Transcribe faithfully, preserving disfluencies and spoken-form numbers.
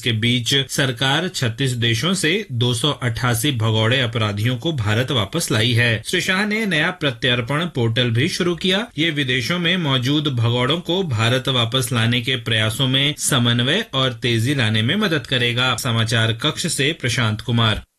इसके बीच सरकार छत्तीस देशों से दो सौ अट्ठासी भगौड़े अपराधियों को भारत वापस लाई है। श्री शाह ने नया प्रत्यर्पण पोर्टल भी शुरू किया। ये विदेशों में मौजूद भगौड़ों को भारत वापस लाने के प्रयासों में समन्वय और तेजी लाने में मदद करेगा। समाचार कक्ष से प्रशांत कुमार।